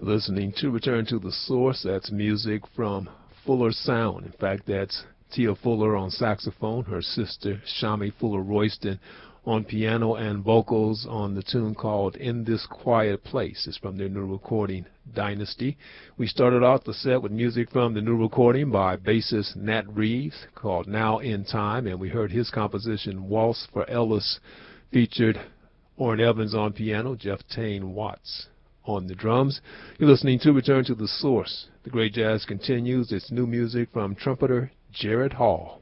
Listening to Return to the Source. That's music from Fuller Sound. In fact, that's Tia Fuller on saxophone, her sister Shami Fuller Royston on piano and vocals on the tune called In This Quiet Place. It's from their new recording, Dynasty. We started off the set with music from the new recording by bassist Nat Reeves called Now in Time, and we heard his composition Waltz for Ellis, featured Orrin Evans on piano, Jeff Tane Watts on the drums. You're listening to Return to the Source. The great jazz continues. It's new music from trumpeter Jared Hall.